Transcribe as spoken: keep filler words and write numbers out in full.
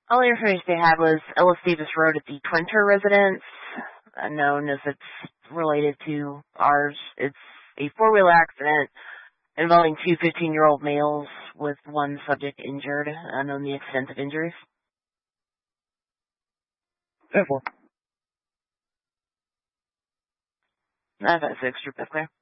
All the information they had was Ellis Davis Road at the Twinter residence, uh, known as it's related to ours. It's a four-wheeler accident involving two fifteen-year-old males with one subject injured, unknown the extent of injuries. ten four. That's extra, Beth Claire.